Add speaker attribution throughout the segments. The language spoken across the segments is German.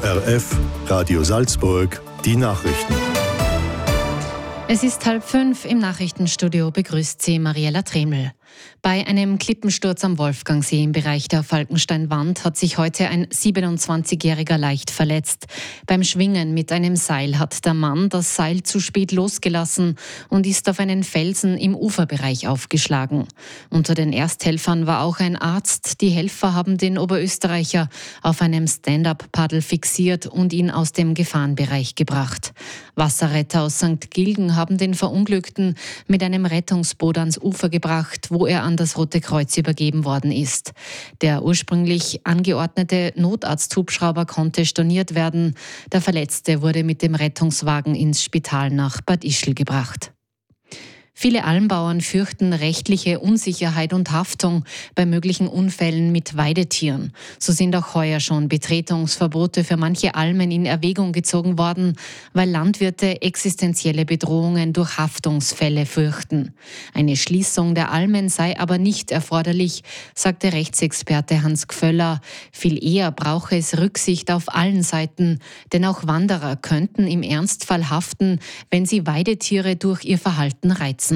Speaker 1: ORF Radio Salzburg, die Nachrichten.
Speaker 2: Es ist 4:30 im Nachrichtenstudio, begrüßt Sie Mariella Treml. Bei einem Klippensturz am Wolfgangsee im Bereich der Falkensteinwand hat sich heute ein 27-Jähriger leicht verletzt. Beim Schwingen mit einem Seil hat der Mann das Seil zu spät losgelassen und ist auf einen Felsen im Uferbereich aufgeschlagen. Unter den Ersthelfern war auch ein Arzt. Die Helfer haben den Oberösterreicher auf einem Stand-up-Paddel fixiert und ihn aus dem Gefahrenbereich gebracht. Wasserretter aus St. Gilgen haben den Verunglückten mit einem Rettungsboot ans Ufer gebracht, wo er an das Rote Kreuz übergeben worden ist. Der ursprünglich angeordnete Notarzthubschrauber konnte storniert werden. Der Verletzte wurde mit dem Rettungswagen ins Spital nach Bad Ischl gebracht. Viele Almbauern fürchten rechtliche Unsicherheit und Haftung bei möglichen Unfällen mit Weidetieren. So sind auch heuer schon Betretungsverbote für manche Almen in Erwägung gezogen worden, weil Landwirte existenzielle Bedrohungen durch Haftungsfälle fürchten. Eine Schließung der Almen sei aber nicht erforderlich, sagte Rechtsexperte Hans Gföller. Viel eher brauche es Rücksicht auf allen Seiten, denn auch Wanderer könnten im Ernstfall haften, wenn sie Weidetiere durch ihr Verhalten reizen.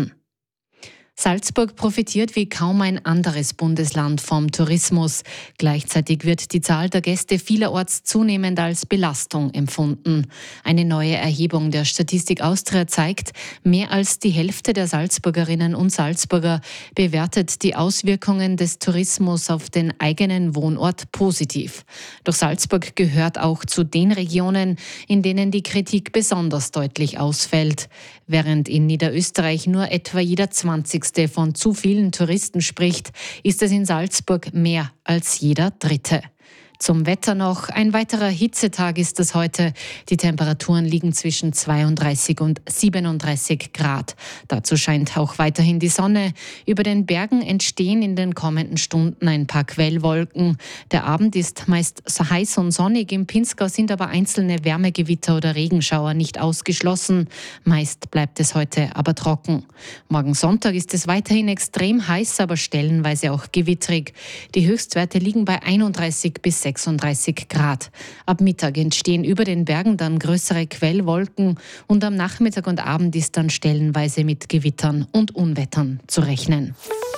Speaker 2: Salzburg profitiert wie kaum ein anderes Bundesland vom Tourismus. Gleichzeitig wird die Zahl der Gäste vielerorts zunehmend als Belastung empfunden. Eine neue Erhebung der Statistik Austria zeigt, mehr als die Hälfte der Salzburgerinnen und Salzburger bewertet die Auswirkungen des Tourismus auf den eigenen Wohnort positiv. Doch Salzburg gehört auch zu den Regionen, in denen die Kritik besonders deutlich ausfällt. Während in Niederösterreich nur etwa jeder 20. von zu vielen Touristen spricht, ist es in Salzburg mehr als jeder Dritte. Zum Wetter noch. Ein weiterer Hitzetag ist es heute. Die Temperaturen liegen zwischen 32 und 37 Grad. Dazu scheint auch weiterhin die Sonne. Über den Bergen entstehen in den kommenden Stunden ein paar Quellwolken. Der Abend ist meist heiß und sonnig. Im Pinzgau sind aber einzelne Wärmegewitter oder Regenschauer nicht ausgeschlossen. Meist bleibt es heute aber trocken. Morgen Sonntag ist es weiterhin extrem heiß, aber stellenweise auch gewittrig. Die Höchstwerte liegen bei 31 bis 36 Grad. Ab Mittag entstehen über den Bergen dann größere Quellwolken und am Nachmittag und Abend ist dann stellenweise mit Gewittern und Unwettern zu rechnen.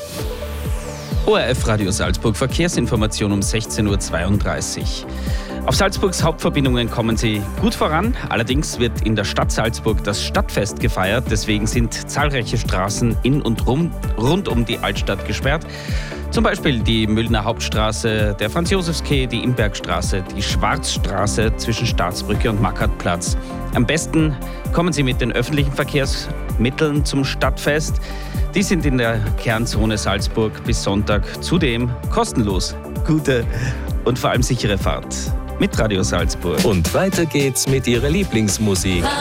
Speaker 3: ORF Radio Salzburg, Verkehrsinformation um 16:32 Uhr. Auf Salzburgs Hauptverbindungen kommen sie gut voran. Allerdings wird in der Stadt Salzburg das Stadtfest gefeiert. Deswegen sind zahlreiche Straßen in und rund um die Altstadt gesperrt. Zum Beispiel die Müllner Hauptstraße, der Franz-Josefs-Quai, die Imbergstraße, die Schwarzstraße zwischen Staatsbrücke und Mackartplatz. Am besten kommen Sie mit den öffentlichen Verkehrsmitteln zum Stadtfest. Die sind in der Kernzone Salzburg bis Sonntag zudem kostenlos. Gute und vor allem sichere Fahrt mit Radio Salzburg.
Speaker 4: Und weiter geht's mit Ihrer Lieblingsmusik.